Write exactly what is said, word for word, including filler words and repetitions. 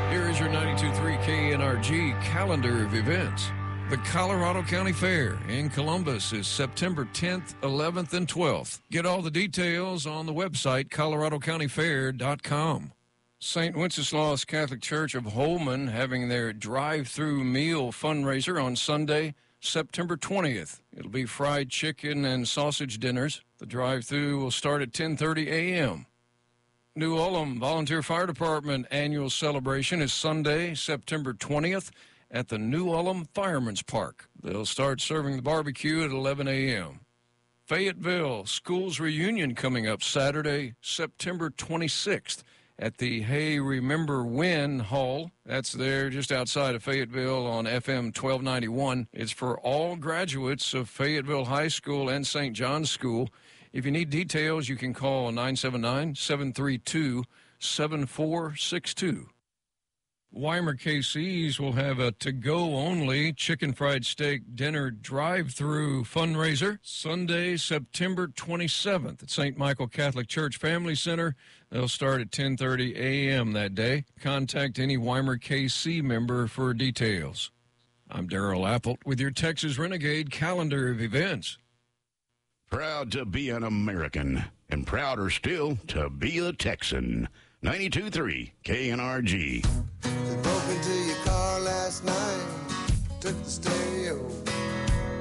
Here is your ninety-two point three K N R G calendar of events. The Colorado County Fair in Columbus is September tenth, eleventh, and twelfth. Get all the details on the website, colorado county fair dot com. Saint Wenceslaus Catholic Church of Holman having their drive-through meal fundraiser on Sunday, September twentieth. It'll be fried chicken and sausage dinners. The drive-through will start at ten thirty a.m. New Ulm Volunteer Fire Department annual celebration is Sunday, September twentieth at the New Ulm Fireman's Park. They'll start serving the barbecue at eleven a.m. Fayetteville Schools Reunion coming up Saturday, September twenty-sixth at the Hey Remember When Hall. That's there just outside of Fayetteville on F M twelve ninety-one. It's for all graduates of Fayetteville High School and Saint John's School. If you need details, you can call nine seven nine, seven three two, seven four six two. Weimar K Cs will have a to-go-only chicken fried steak dinner drive-through fundraiser Sunday, September twenty-seventh at Saint Michael Catholic Church Family Center. They'll start at ten thirty a.m. that day. Contact any Weimar K C member for details. I'm Darrell Appelt with your Texas Renegade calendar of events. Proud to be an American, and prouder still to be a Texan. ninety-two point three K N R G. They broke into your car last night, took the stereo